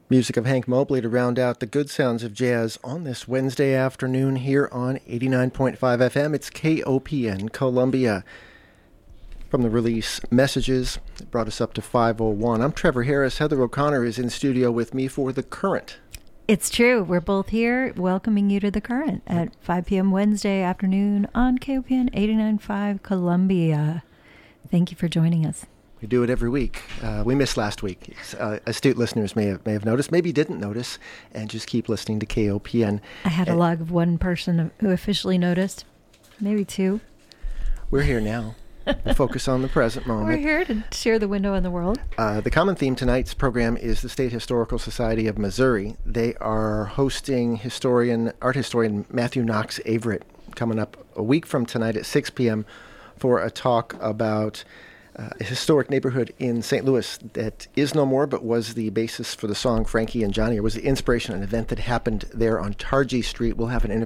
Music of Hank Mobley to round out the good sounds of jazz on this Wednesday afternoon here on 89.5 FM. It's KOPN Columbia. From the release Messages, it brought us up to 5:01. I'm Trevor Harris. Heather O'Connor is in studio with me for The Current. It's true. We're both here welcoming you to The Current at 5 p.m. Wednesday afternoon on KOPN 89.5 Columbia. Thank you for joining us. We do it every week. We missed last week. Astute listeners may have noticed, maybe didn't notice, and just keep listening to KOPN. I had a log of one person who officially noticed, maybe two. We're here now. We'll focus on the present moment. We're here to share the window on the world. The common theme tonight's program is the State Historical Society of Missouri. They are hosting art historian Matthew Knox Averett coming up a week from tonight at 6 p.m. for a talk about a historic neighborhood in St. Louis that is no more, but was the basis for the song Frankie and Johnny, or was the inspiration, an event that happened there on Targhee Street. We'll have an interview